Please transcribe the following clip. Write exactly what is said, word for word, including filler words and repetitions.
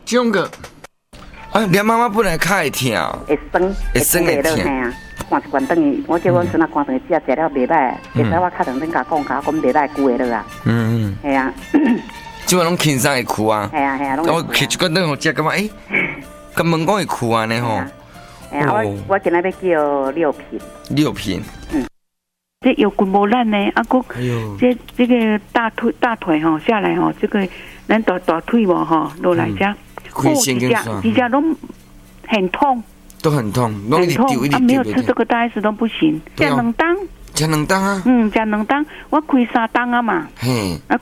这种个，啊，连妈妈本来较会疼， 会酸， 会酸会疼。 看一罐等于，我叫阮孙仔看等于食食了袂歹，会使我较长阵甲讲，甲讲袂歹，久的了啊。嗯嗯。系啊。 即个拢轻松会哭啊。 系啊系啊，拢。 我摕一罐等我食，感觉诶，甲问讲会哭安尼吼。 哎呀，我我今仔要叫六片。 六片。嗯。 这腰骨无烂呢，啊个，这这个大腿大腿吼下来吼，这个咱大大腿无吼落来遮， 哦，一只一只拢很痛。 都很痛，很痛啊！没有吃这个大 S 都不行，加两当， 加两当啊！ 嗯，加两当，我开三当啊嘛，嘿，啊